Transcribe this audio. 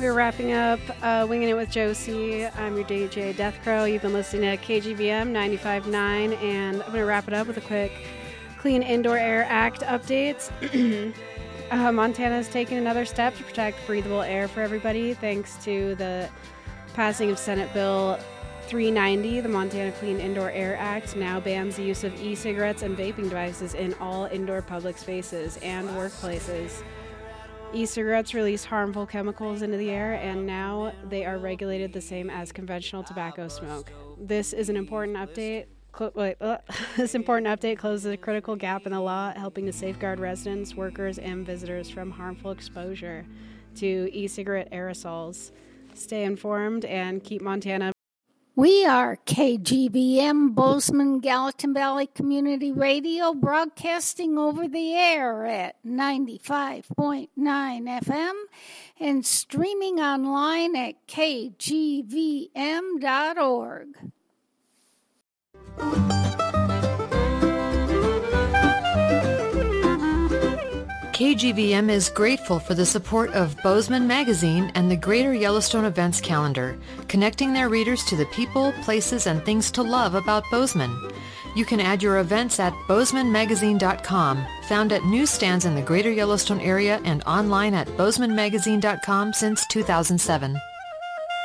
We're wrapping up Winging It with Josie. I'm your DJ Death Crow. You've been listening to KGVM 95.9, and I'm going to wrap it up with a quick Clean Indoor Air Act updates. Montana is taking another step to protect breathable air for everybody thanks to the passing of Senate Bill 390. The Montana Clean Indoor Air Act now bans the use of e-cigarettes and vaping devices in all indoor public spaces and workplaces. E-cigarettes release harmful chemicals into the air, and now they are regulated the same as conventional tobacco smoke. This is an important update. This important update closes a critical gap in the law, helping to safeguard residents, workers, and visitors from harmful exposure to e-cigarette aerosols. Stay informed and keep Montana. We are KGVM, Bozeman, Gallatin Valley Community Radio, broadcasting over the air at 95.9 FM and streaming online at kgvm.org. KGVM is grateful for the support of Bozeman Magazine and the Greater Yellowstone Events Calendar, connecting their readers to the people, places, and things to love about Bozeman. You can add your events at bozemanmagazine.com, found at newsstands in the Greater Yellowstone area and online at bozemanmagazine.com since 2007.